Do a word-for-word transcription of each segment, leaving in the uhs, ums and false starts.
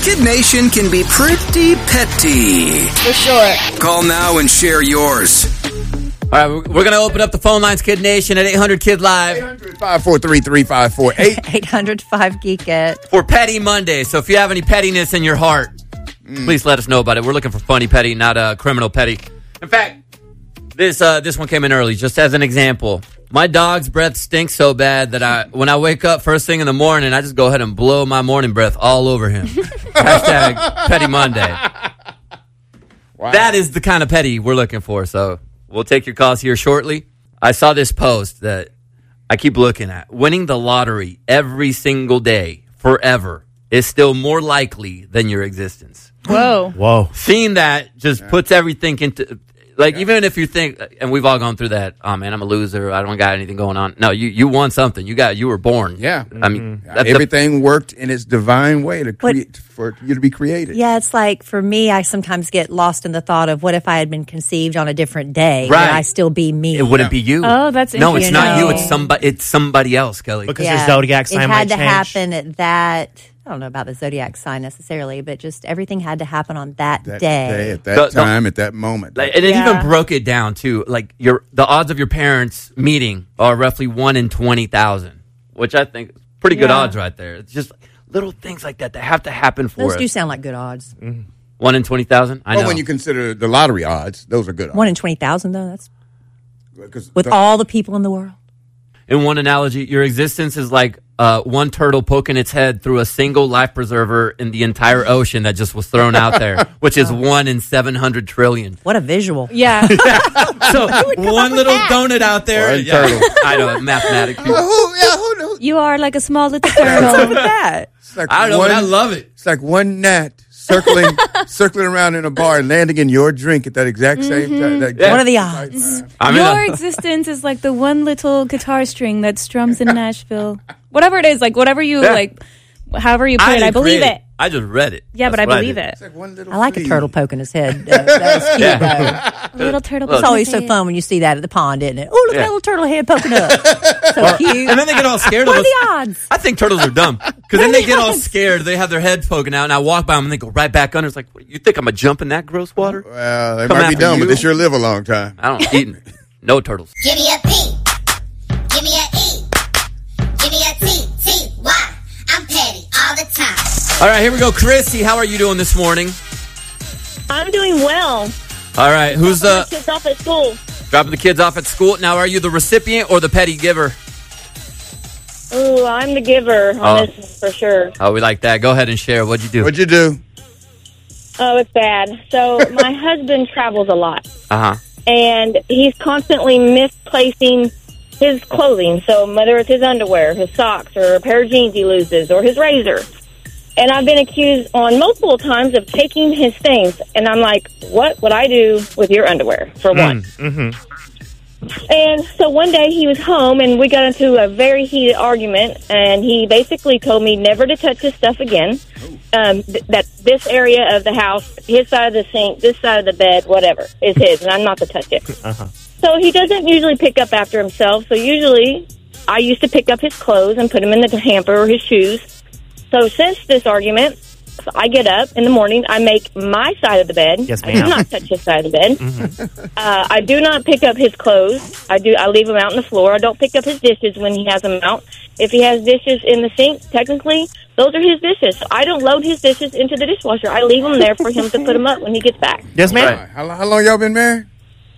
Kid Nation can be pretty petty. For sure. Call now and share yours. All right, we're going to open up the phone lines, Kid Nation, at eight hundred Kid Live. eight hundred, five four three, three five four eight. eight hundred, five geek it. For Petty Monday. So if you have any pettiness in your heart, mm. please let us know about it. We're looking for funny petty, not uh, criminal petty. In fact, this uh, this one came in early, just as an example. My dog's breath stinks so bad that I, when I wake up first thing in the morning, I just go ahead and blow my morning breath all over him. Hashtag Petty Monday. Wow. That is the kind of petty we're looking for, so we'll take your calls here shortly. I saw this post that I keep looking at. Winning the lottery every single day, forever, is still more likely than your existence. Whoa. Whoa. Seeing that just yeah. puts everything into... Like, yeah. even if you think, and we've all gone through that, oh, man, I'm a loser, I don't got anything going on. No, you, you won something. You got, you were born. Yeah. I mean, mm-hmm. everything the, worked in its divine way to create, but, for you to be created. Yeah, it's like, for me, I sometimes get lost in the thought of what if I had been conceived on a different day? Right. Would I still be me? It wouldn't yeah. be you. Oh, that's interesting. No, it's not know. you. It's somebody, it's somebody else, Kelly. Because yeah. your zodiac sign It might had to change. happen at that... I don't know about the zodiac sign necessarily, but just everything had to happen on that, that day. day. At that the, time, the, at that moment. Like, and it yeah. even broke it down, too. Like, your the odds of your parents meeting are roughly one in twenty thousand, which I think is pretty good yeah. odds right there. It's just little things like that that have to happen for Those us. do sound like good odds. Mm-hmm. one in twenty thousand? I well, know. when you consider the lottery odds, those are good odds. one in twenty thousand, though? That's with the, all the people in the world. In one analogy, your existence is like uh, one turtle poking its head through a single life preserver in the entire ocean that just was thrown out there, which is one in seven hundred trillion. What a visual. Yeah. So one little that? donut out there. Yeah. Turtle. I know, mathematics people. Who, yeah, who knows? You are like a small little What's up turtle. with that? Like I don't know, one, but I love it. It's like one gnat circling circling around in a bar and landing in your drink at that exact same Mm-hmm. time. That Yeah. What are the odds? I mean, Your uh, existence is like the one little guitar string that strums in Nashville. Whatever it is, like whatever you Yeah. like, however you put it, I didn't believe create it. I just read it. Yeah, That's but I what believe did. it. It's like one little I like flea. a turtle poking his head. Uh, that's cute, Yeah. though. Little turtle. It's always so head. fun when you see that at the pond, isn't it? Oh, look at Yeah. that little turtle head poking up. So cute. And then they get all scared What of are us. the odds? I think turtles are dumb. Because then they get all scared. They have their head poking out, and I walk by them, and they go right back under. It's like, what, you think I'm going to jump in that gross water? Well, they Come might be after dumb, you. but they sure live a long time. I don't eat no turtles. Give me a P. Give me a E. Give me a T. T. Y. I'm petty all the time. All right, here we go. Chrissy, how are you doing this morning? I'm doing well. All right, who's My the kids off at school. dropping the kids off at school? Now, are you the recipient or the petty giver? Ooh, I'm the giver on Oh. this for sure. Oh, we like that. Go ahead and share. What'd you do? What'd you do? Oh, it's bad. So my husband travels a lot, Uh-huh. and he's constantly misplacing his clothing. So whether it's his underwear, his socks, or a pair of jeans he loses, or his razor. And I've been accused on multiple times of taking his things. And I'm like, what would I do with your underwear, for one? Mm-hmm. And so one day he was home, and we got into a very heated argument, and he basically told me never to touch his stuff again, um, th- that this area of the house, his side of the sink, this side of the bed, whatever, is his, and I'm not to touch it. Uh-huh. So he doesn't usually pick up after himself, so usually I used to pick up his clothes and put them in the hamper or his shoes. So since this argument, I get up in the morning, I make my side of the bed. Yes, I ma'am. do not touch his side of the bed. Mm-hmm. Uh, I do not pick up his clothes. I do. I leave them out on the floor. I don't pick up his dishes when he has them out. If he has dishes in the sink, technically, those are his dishes. So I don't load his dishes into the dishwasher. I leave them there for him to put them up when he gets back. Yes, ma'am. Right. How, how long y'all been married?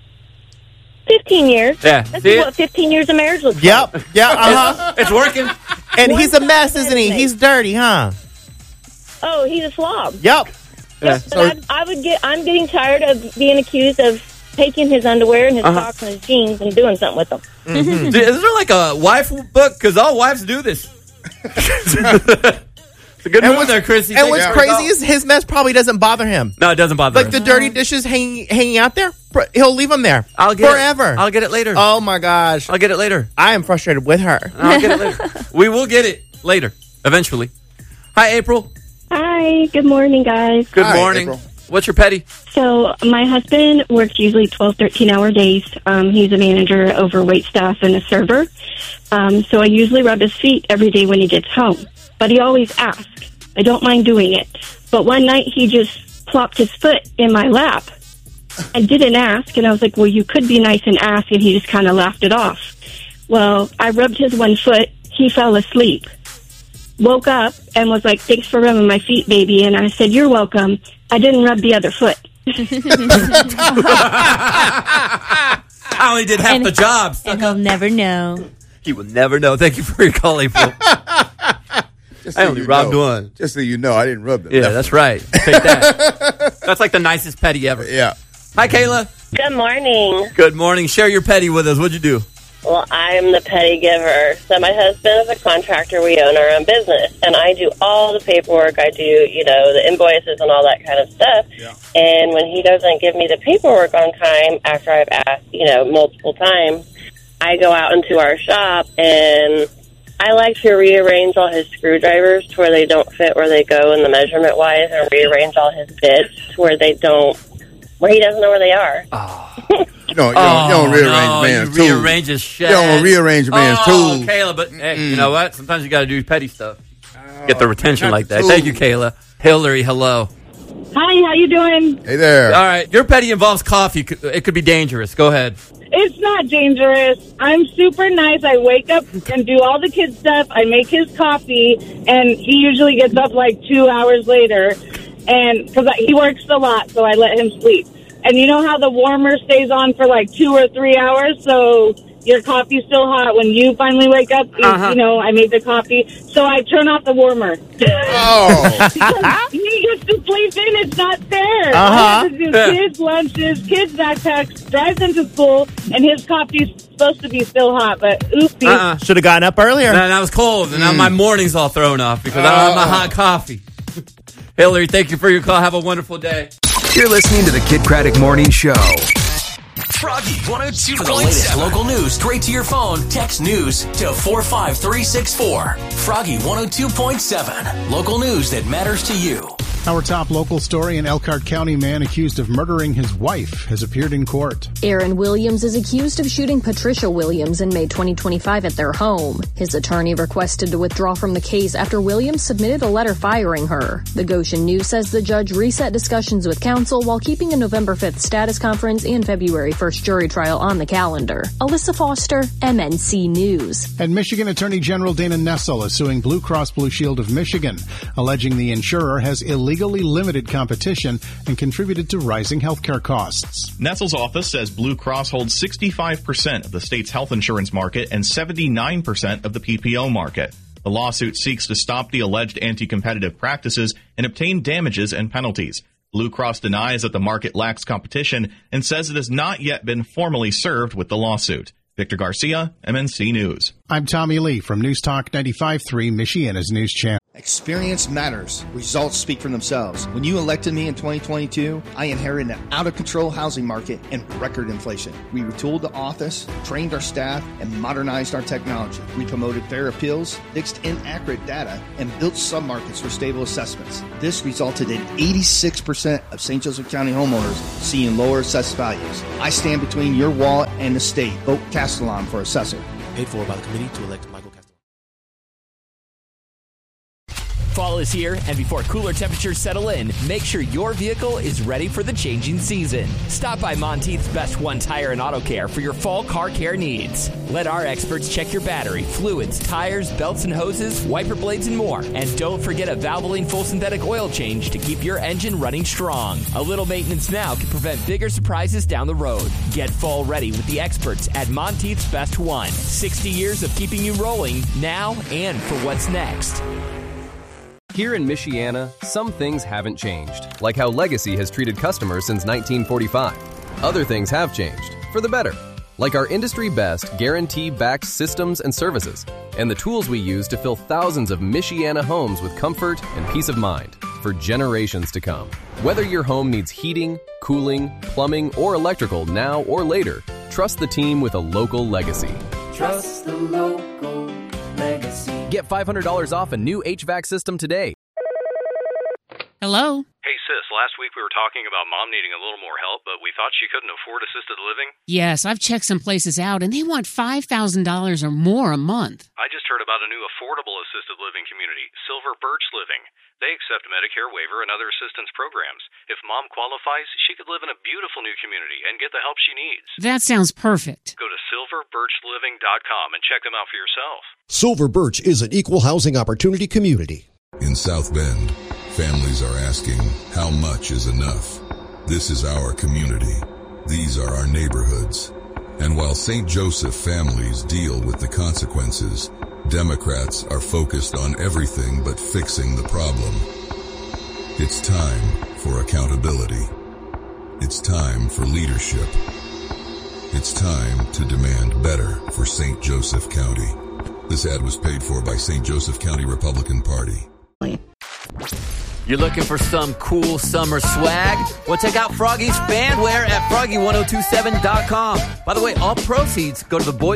Fifteen years. Yeah. That's See what it? fifteen years of marriage looks Yep. like. Yeah. Uh-huh. It's working. And he's a mess, isn't he? He's dirty, huh? Oh, he's a slob. Yep. Yeah. But I, I would get. I'm getting tired of being accused of taking his underwear and his Uh-huh. socks and his jeans and doing something with them. Is there like a wife book? Because all wives do this. It's a good And move what's- there, Chrissy. And Thank what's you. crazy is his mess probably doesn't bother him. No, it doesn't bother Like the him. dirty dishes hanging hanging out there, pr- he'll leave them there I'll get forever. It. I'll get it later. Oh my gosh, I'll get it later. I am frustrated with her. I'll get it later. We will get it later, eventually. Hi, April. Hi, good morning, guys. Good Hi, morning. April. What's your petty? So my husband works usually twelve, thirteen-hour days. Um, he's a manager over wait staff and a server. Um, so I usually rub his feet every day when he gets home. But he always asks, I don't mind doing it. But one night he just plopped his foot in my lap. I didn't ask, and I was like, well, you could be nice and ask, and he just kind of laughed it off. Well, I rubbed his one foot. He fell asleep. Woke up and was like, thanks for rubbing my feet, baby. And I said, you're welcome. I didn't rub the other foot. I only did half And- the job. And he'll never know. He will never know. Thank you for your call, April. Just I so only you rubbed know. one. Just so you know, I didn't rub them. Yeah, that's right. Take that. That's like the nicest petty ever. Yeah. Hi, Kayla. Good morning. Good morning. Share your petty with us. What'd you do? Well, I'm the petty giver. So my husband is a contractor. We own our own business, and I do all the paperwork. I do, you know, the invoices and all that kind of stuff. Yeah. And when he doesn't give me the paperwork on time, after I've asked, you know, multiple times, I go out into our shop, and I like to rearrange all his screwdrivers to where they don't fit where they go in the measurement-wise, and rearrange all his bits to where they don't, where he doesn't know where they are. Oh. You don't, you don't, you don't Oh, rearrange no, man's you tools. rearrange his shit. You don't rearrange man's oh, tools. Kayla, but hey, you know what? Sometimes you got to do petty stuff. Get the retention not like the that. tools. Thank you, Kayla. Hillary, hello. Hi, how you doing? Hey there. All right, your petty involves coffee. It could be dangerous. Go ahead. It's not dangerous. I'm super nice. I wake up and do all the kids' stuff. I make his coffee, and he usually gets up like two hours later, and because he works a lot, so I let him sleep. And you know how the warmer stays on for like two or three hours, so your coffee's still hot when you finally wake up. Uh-huh. You know, I made the coffee, so I turn off the warmer. Oh. Because he gets to sleep in. It's not fair. Uh-huh. I have to do kids' lunches, kids' backpacks, drive them to school, and his coffee's supposed to be still hot, but oopsie. Uh-uh. Should have gotten up earlier. No, that was cold, and now my morning's all thrown off because I don't have my hot coffee. Hillary, thank you for your call. Have a wonderful day. You're listening to the Kid Craddock Morning Show. Froggy one oh two point seven. For the latest local news straight to your phone, text news to four five three six four. Froggy one oh two point seven. Local news that matters to you. Our top local story: an Elkhart County man accused of murdering his wife has appeared in court. Aaron Williams is accused of shooting Patricia Williams in May twenty twenty-five at their home. His attorney requested to withdraw from the case after Williams submitted a letter firing her. The Goshen News says the judge reset discussions with counsel while keeping a November fifth status conference and February first jury trial on the calendar. Alyssa Foster, M N C News. And Michigan Attorney General Dana Nessel is suing Blue Cross Blue Shield of Michigan, alleging the insurer has illegally limited competition and contributed to rising healthcare costs. Nessel's office says Blue Cross holds sixty-five percent of the state's health insurance market and seventy-nine percent of the P P O market. The lawsuit seeks to stop the alleged anti-competitive practices and obtain damages and penalties. Blue Cross denies that the market lacks competition and says it has not yet been formally served with the lawsuit. Victor Garcia, M N C News. I'm Tommy Lee from News Talk ninety-five point three, Michiana's news channel. Experience matters. Results speak for themselves. When you elected me in twenty twenty-two, I inherited an out-of-control housing market and record inflation. We retooled the office, trained our staff, and modernized our technology. We promoted fair appeals, fixed inaccurate data, and built submarkets for stable assessments. This resulted in eighty-six percent of Saint Joseph County homeowners seeing lower assessed values. I stand between your wallet and the state. Vote Castellon for assessor. Paid for by the committee to elect Michael Castellon. Fall is here, and before cooler temperatures settle in, make sure your vehicle is ready for the changing season. Stop by Monteith's Best One Tire and Auto Care for your fall car care needs. Let our experts check your battery, fluids, tires, belts and hoses, wiper blades, and more. And don't forget a Valvoline full synthetic oil change to keep your engine running strong. A little maintenance now can prevent bigger surprises down the road. Get fall ready with the experts at Monteith's Best One. sixty years of keeping you rolling now and for what's next. Here in Michiana, some things haven't changed, like how Legacy has treated customers since nineteen forty-five. Other things have changed, for the better, like our industry-best guarantee-backed systems and services, and the tools we use to fill thousands of Michiana homes with comfort and peace of mind for generations to come. Whether your home needs heating, cooling, plumbing, or electrical now or later, trust the team with a local Legacy. Trust the local Legacy. Get five hundred dollars off a new H V A C system today. Hello? Hey, sis, last week we were talking about mom needing a little more help, but we thought she couldn't afford assisted living. Yes, I've checked some places out, and they want five thousand dollars or more a month. I just heard about a new affordable assisted living community, Silver Birch Living. They accept Medicare waiver and other assistance programs. If mom qualifies, she could live in a beautiful new community and get the help she needs. That sounds perfect. Go to silver birch living dot com and check them out for yourself. Silver Birch is an equal housing opportunity community. In South Bend, families are asking, how much is enough? This is our community. These are our neighborhoods. And while Saint Joseph families deal with the consequences, Democrats are focused on everything but fixing the problem. It's time for accountability. It's time for leadership. It's time to demand better for Saint Joseph County. This ad was paid for by Saint Joseph County Republican Party. You're looking for some cool summer swag? Well, check out Froggy's Fanwear at froggy ten twenty-seven dot com. By the way, all proceeds go to the Boys